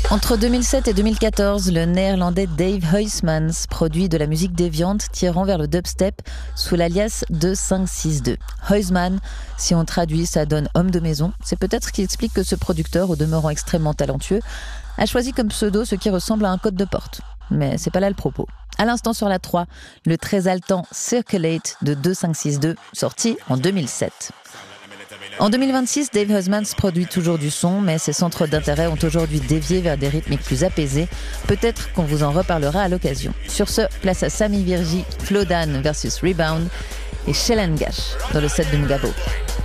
Entre 2007 et 2014, le néerlandais Dave Huismans produit de la musique déviante tirant vers le dubstep sous l'alias 2562. Huisman, si on traduit, ça donne homme de maison. C'est peut-être ce qui explique que ce producteur, au demeurant extrêmement talentueux, a choisi comme pseudo ce qui ressemble à un code de porte. Mais c'est pas là le propos. À l'instant sur la 3, le très haletant Circulate de 2562, sorti en 2007. En 2026, Dave Huismans produit toujours du son, mais ses centres d'intérêt ont aujourd'hui dévié vers des rythmiques plus apaisés. Peut-être qu'on vous en reparlera à l'occasion. Sur ce, place à Sami Virgi, Flodan versus Rebound et Shelengash dans le set de Mugabo.